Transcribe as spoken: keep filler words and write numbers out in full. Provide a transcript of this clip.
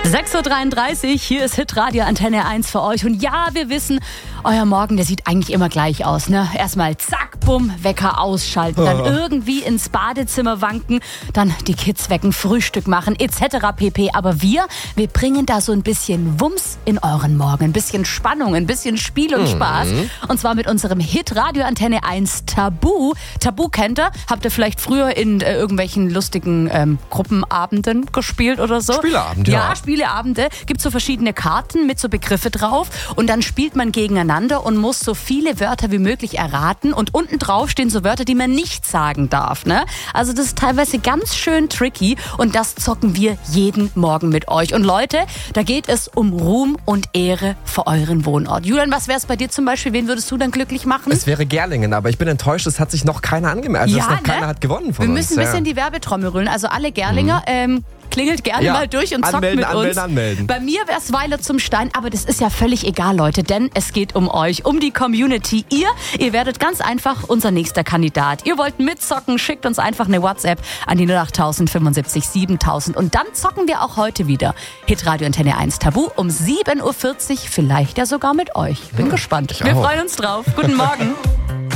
sechs Uhr dreiunddreißig, hier ist Hitradio Antenne eins für euch. Und ja, wir wissen, euer Morgen, der sieht eigentlich immer gleich aus, ne? Erstmal zack, bumm, Wecker ausschalten, dann irgendwie ins Badezimmer wanken, dann die Kids wecken, Frühstück machen, et cetera pp. Aber wir, wir bringen da so ein bisschen Wumms in euren Morgen, ein bisschen Spannung, ein bisschen Spiel und Spaß. Mhm. Und zwar mit unserem Hitradio Antenne eins Tabu. Tabu kennt ihr? Habt ihr vielleicht früher in äh, irgendwelchen lustigen ähm, Gruppenabenden gespielt oder so? Spieleabende, ja. Ja, Spieleabende. Gibt so verschiedene Karten mit so Begriffe drauf und dann spielt man gegeneinander und muss so viele Wörter wie möglich erraten und unten drauf stehen so Wörter, die man nicht sagen darf, ne? Also das ist teilweise ganz schön tricky und das zocken wir jeden Morgen mit euch. Und Leute, da geht es um Ruhm und Ehre für euren Wohnort. Julian, was wäre es bei dir zum Beispiel? Wen würdest du dann glücklich machen? Es wäre Gerlingen, aber ich bin enttäuscht, es hat sich noch keiner angemeldet. Also ja, es noch ne? keiner hat gewonnen von Wir uns. müssen ein bisschen ja. die Werbetrommel rühren. Also alle Gerlinger, mhm. ähm, klingelt gerne ja, mal durch und zockt anmelden, mit uns. Anmelden, anmelden. Bei mir wäre es Weiler zum Stein, aber das ist ja völlig egal, Leute, denn es geht um euch, um die Community. Ihr, ihr werdet ganz einfach unser nächster Kandidat. Ihr wollt mitzocken, schickt uns einfach eine WhatsApp an die null acht tausend fünfundsiebzig siebentausend und dann zocken wir auch heute wieder. Hitradio Antenne eins Tabu um sieben Uhr vierzig, vielleicht ja sogar mit euch. Bin hm, gespannt. ich Wir auch. freuen uns drauf. Guten Morgen.